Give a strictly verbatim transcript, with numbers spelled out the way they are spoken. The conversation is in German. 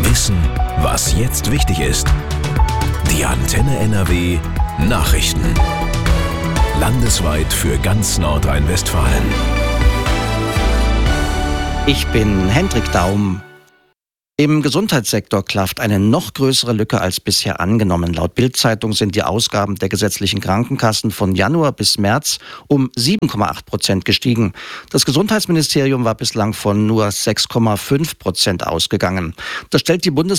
Wissen, was jetzt wichtig ist. Die Antenne N R W Nachrichten. Landesweit für ganz Nordrhein-Westfalen. Ich bin Hendrik Daum. Im Gesundheitssektor klafft eine noch größere Lücke als bisher angenommen. Laut Bild-Zeitung sind die Ausgaben der gesetzlichen Krankenkassen von Januar bis März um sieben Komma acht Prozent gestiegen. Das Gesundheitsministerium war bislang von nur sechs Komma fünf Prozent ausgegangen. Das stellt die Bundes